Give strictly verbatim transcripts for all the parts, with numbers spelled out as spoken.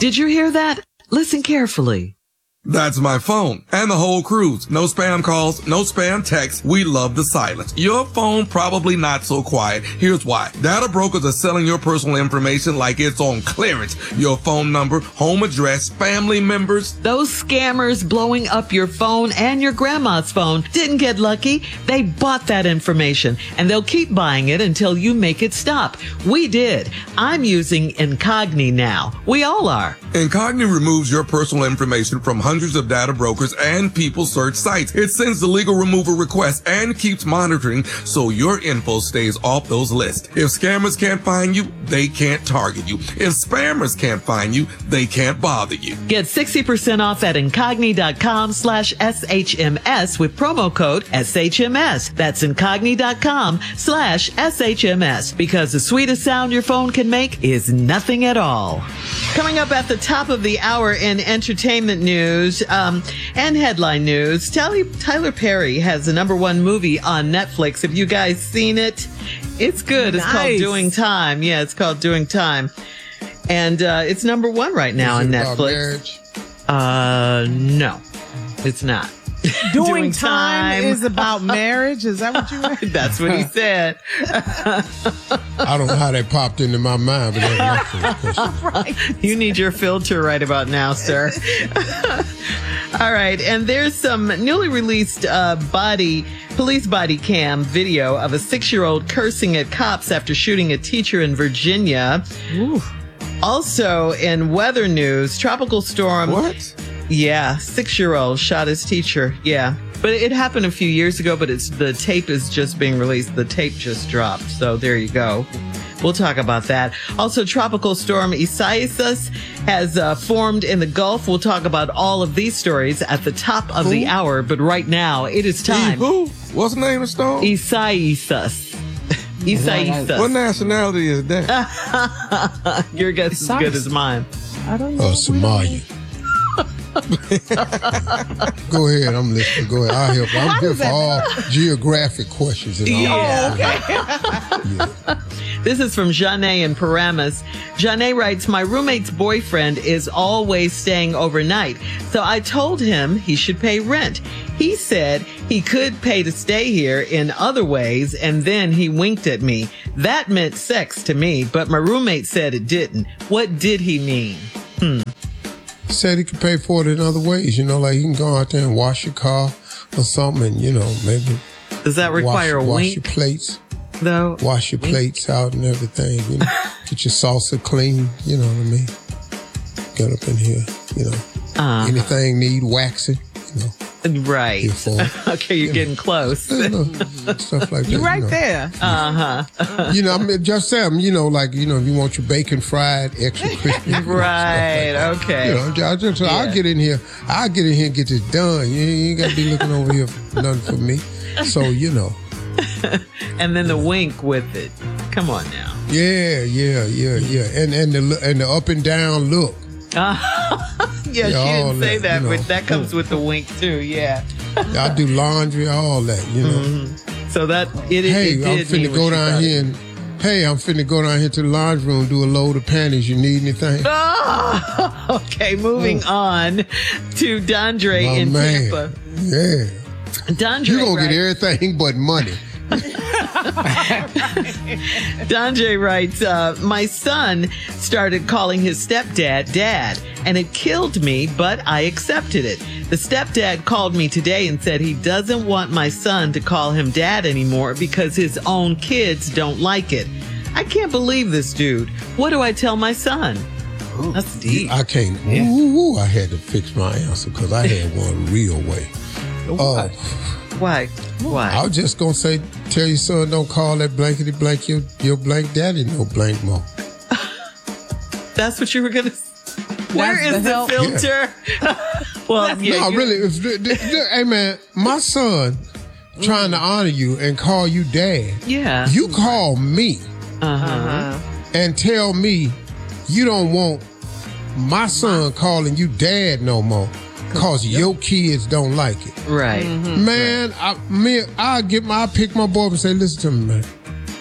Did you hear that? Listen carefully. That's my phone and the whole cruise. No spam calls, no spam texts. We love the silence. Your phone probably not so quiet. Here's why. Data brokers are selling your personal information like it's on clearance. Your phone number, home address, family members. Those scammers blowing up your phone and your grandma's phone didn't get lucky. They bought that information and they'll keep buying it until you make it stop. We did. I'm using Incogni now. We all are. Incogni removes your personal information from hundreds of data brokers and people search sites. It sends the legal removal request and keeps monitoring so your info stays off those lists. If scammers can't find you, they can't target you. If spammers can't find you, they can't bother you. Get sixty percent off at Incogni.com slash SHMS with promo code S H M S. That's Incogni.com slash SHMS, because the sweetest sound your phone can make is nothing at all. Coming up at the top of the hour in entertainment news um, and headline news, Tyler, Tyler Perry has the number one movie on Netflix. Have you guys seen it? It's good. It's Nice. called Doing Time. Yeah, it's called Doing Time. And uh, it's number one right now Is on it about Netflix. marriage? Uh, no, it's not. Doing, Doing time, Time. is about marriage. Is that what you read? That's what he said. I don't know how that popped into my mind, but that's my first question. Right. You need your filter right about now, sir. All right. And there's some newly released uh, body, police body cam video of a six-year-old cursing at cops after shooting a teacher in Virginia. Ooh. Also, in weather news, tropical storm. What? Yeah, six-year-old shot his teacher. Yeah. But it happened a few years ago, but it's the tape is just being released. The tape just dropped. So there you go. We'll talk about that. Also, tropical storm Isaias has uh, formed in the Gulf. We'll talk about all of these stories at the top of the Who? hour. But right now, it is time. Who? What's the name of the storm? Isaias. Isaias. What nationality is that? Your guess is as good as mine. I don't know. Oh, Somalia. Go ahead, I'm listening. Go ahead. I'll help. I'm here for all geographic questions and all. Yeah. This is from Janae in Paramus. Janae writes, my roommate's boyfriend is always staying overnight, so I told him he should pay rent. He said he could pay to stay here in other ways, and then he winked at me. That meant sex to me, but my roommate said it didn't. What did he mean? Hmm. Said he could pay for it in other ways. You know, like you can go out there and wash your car or something, and, you know, maybe Does that require wash, a wash wink, your plates. though? Wash your plates out and everything. You know, get your salsa clean. You know what I mean? Get up in here. You know, Uh, anything need waxing. You know, right. here for it. Okay, you're You getting close. You know, stuff like that. You're right you know. there. Uh-huh. You know, I mean, just say, you know, like, you know, if you want your bacon fried, extra crispy. you know, stuff like Right, that. okay. You know, I just, Yeah. I'll get in here. I'll get in here and get this done. You, you ain't got to be looking over here for nothing for me. So, you know. And then the wink with it. Come on now. Yeah, yeah, yeah, yeah. And and the and the up and down look. Uh, yeah, Yeah, she all didn't say that, that, you know. but that comes with the wink too. Yeah. I do laundry, all that, you know. Mm-hmm. So that it, it, Hey, it did I'm mean finna what go she down thought. here and hey, I'm finna go down here to the laundry room, do a load of panties. You need anything? Oh, okay, moving on to Dondre My in man. Tampa. Yeah. Dondre, You gonna writes, get everything but money. Dondre writes, uh, my son started calling his stepdad dad, and it killed me, but I accepted it. The stepdad called me today and said he doesn't want my son to call him dad anymore because his own kids don't like it. I can't believe this dude. What do I tell my son? That's deep. I can't. Ooh, I had to fix my answer because I had one real way. Uh, Why? Why? I was just gonna say, tell your son don't call that blankety blank your your blank daddy no blank mo. That's what you were gonna. Where That's is the the, help. filter? well, yeah, no, you- really. If, th- th- th- hey man, my son trying to honor you and call you dad. Yeah. You call me Uh-huh. and tell me you don't want my son calling you dad no more because your kids don't like it. Right. Man, I me, I get my I pick my boy up and say, listen to me, man.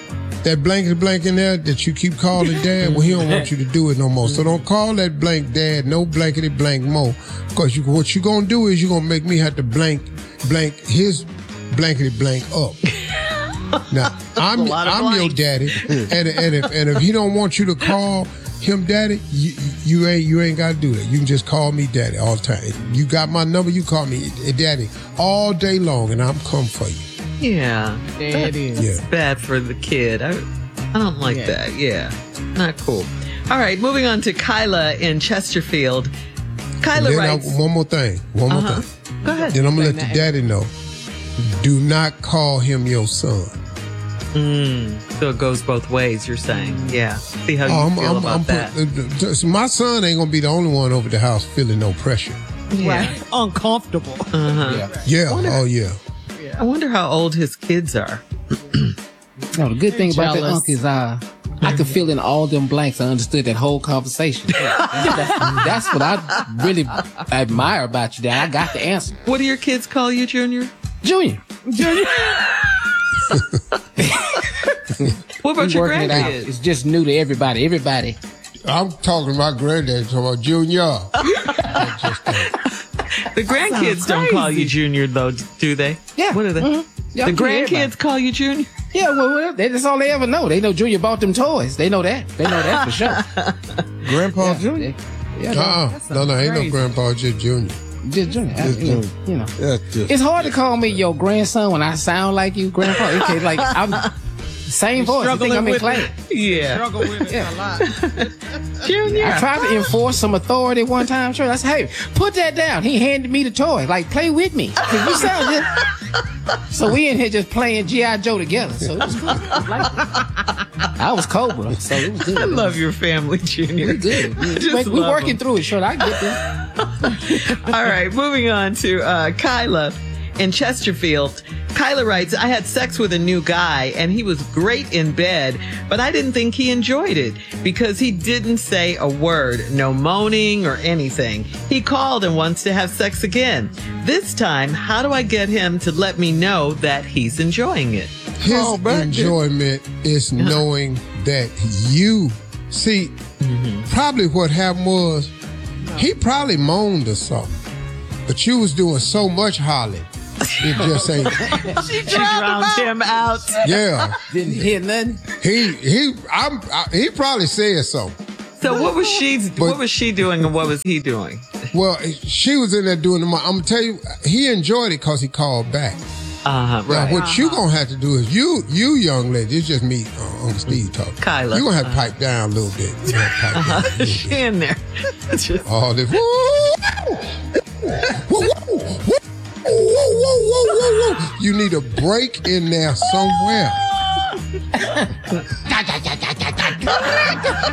that blanket blank in there that you keep calling dad, well, he don't want you to do it no more. So don't call that blank dad, no blankety blank more. Because you, what you gonna do is you gonna make me have to blank, blank his blankety blank up. Now, I'm I'm your daddy, and, and, if, and if he don't want you to call him daddy, you, you ain't you ain't gotta do that. You can just call me daddy all the time. You got my number, you call me daddy all day long, and I'm come for you. Yeah. That is. It's Yeah. bad for the kid. I, I don't like Yeah. that. Yeah. Not cool. All right, moving on to Kyla in Chesterfield. Kyla Then I, writes. one more thing, one more Uh-huh. thing. Go ahead. Then I'm gonna let the daddy know. Do not call him your son. Mm, so it goes both ways, you're saying. Yeah. See how you Oh, I'm, feel I'm, about I'm that. put, uh, uh, my son ain't gonna be the only one over the house feeling no pressure. Yeah. Right. Uncomfortable. Uh-huh. Yeah. Yeah, oh yeah. I wonder how old his kids are. No, the good thing about that Jealous. uncle is uh, I could fill in all them blanks. I understood that whole conversation. that's, that's what I really admire about you, Dad. I got the answer. What do your kids call you, Junior? Junior. What about We your working it out. grandkids? It's just new to everybody. Everybody. I'm talking to my granddad, talking about Junior. The grandkids don't call you Junior, though, do they? Yeah. What are they? Mhm. Yeah, The I call everybody. grandkids call you Junior? Yeah, well, well, they- that's all they ever know. They know Junior bought them toys. They know that. They know that for sure. Grandpa Junior. Yeah, Uh-uh. No, no, ain't crazy. no grandpa, just Junior. just Junior. I- you know, you know. That's just It's hard to call me your grandson when I sound like you, Grandpa. Okay, like I'm same voice. You think I'm in class? Yeah. Struggle with it a lot. Junior. I tried to enforce some authority one time. Sure, I said, "Hey, put that down." He handed me the toy, like, "Play with me." 'Cause you sound just. So we in here just playing G I Joe together. So it was cool. I, was like, I was Cobra, so it was good. I love your family, Junior. We good. We, Just we, we love working them. through it. Sure, I get there. All right, moving on to uh, Kyla in Chesterfield. Kyla writes, I had sex with a new guy and he was great in bed, but I didn't think he enjoyed it because he didn't say a word, no moaning or anything. He called and wants to have sex again. This time, how do I get him to let me know that he's enjoying it? His Oh, back then. enjoyment is knowing that you see. Probably what happened was he probably moaned or something, but you was doing so much hollering. It just ain't. She drowned him out. Yeah, Didn't hear nothing. he he. I'm. I, he probably said so. So what was she? What was she doing, and what was he doing? Well, she was in there doing the. I'm gonna tell you, he enjoyed it because he called back. Uh huh. Now, Right. what you gonna have to do is you, you young lady. It's just me, uh, Uncle Steve talking. Kyla. You gonna have to pipe down a little bit. You gonna have to pipe down a little bit. She in there. Just- All this. Woo, woo, woo, woo, woo, woo, woo, woo. You need a break in there somewhere.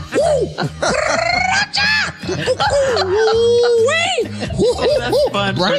That's fun for